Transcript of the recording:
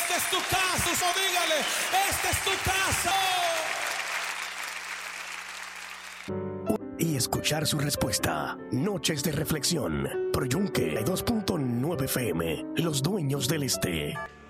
esta es tu casa. Eso dígale, esta es tu casa. Y escuchar su respuesta. Noches de reflexión. Por Yunque 2.9 FM. Los dueños del este.